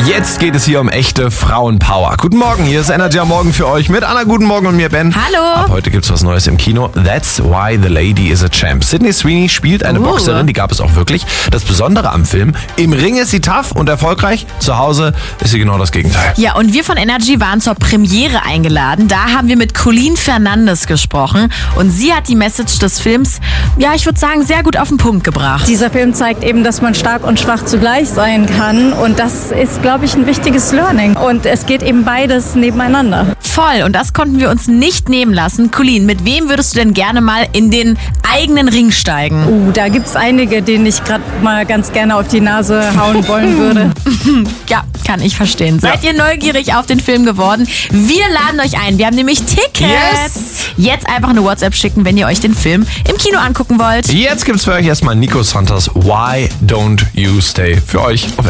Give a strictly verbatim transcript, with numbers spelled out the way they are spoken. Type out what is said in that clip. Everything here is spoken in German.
Jetzt geht es hier um echte Frauenpower. Guten Morgen, hier ist Energy am Morgen für euch mit Anna. Guten Morgen und mir, Ben. Hallo. Ab heute gibt's was Neues im Kino. That's why the lady is a champ. Sydney Sweeney spielt eine Uh. Boxerin, die gab es auch wirklich. Das Besondere am Film, im Ring ist sie tough und erfolgreich. Zu Hause ist sie genau das Gegenteil. Ja, und wir von Energy waren zur Premiere eingeladen. Da haben wir mit Colleen Fernandes gesprochen. Und sie hat die Message des Films, ja, ich würde sagen, sehr gut auf den Punkt gebracht. Dieser Film zeigt eben, dass man stark und schwach zugleich sein kann. Und das ist, glaube ich, ein wichtiges Learning. Und es geht eben beides nebeneinander. Voll. Und das konnten wir uns nicht nehmen lassen. Colleen, mit wem würdest du denn gerne mal in den eigenen Ring steigen? Uh, da gibt's einige, denen ich gerade mal ganz gerne auf die Nase hauen wollen würde. Ja, kann ich verstehen. Seid ihr neugierig auf den Film geworden? Wir laden euch ein. Wir haben nämlich Tickets. Yes. Jetzt einfach eine WhatsApp schicken, wenn ihr euch den Film im Kino angucken wollt. Jetzt gibt's für euch erstmal Nico Santos Why Don't You Stay für euch auf